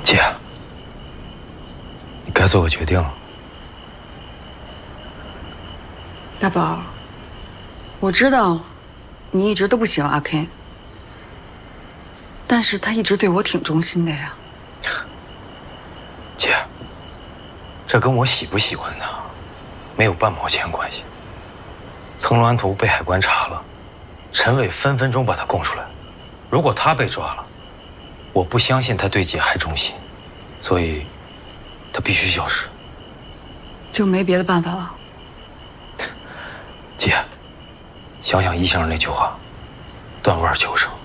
姐，你该做个决定了。 大宝，我知道你一直都不喜欢阿 Ken， 但是他一直对我挺忠心的呀。 姐，这跟我喜不喜欢他没有半毛钱关系。层峦图被海关查了，陈伟分分钟把他供出来。如果他被抓了，我不相信他对姐还忠心，所以他必须消失。 就没别的办法了？ 姐，想想易先生那句话，断腕求生。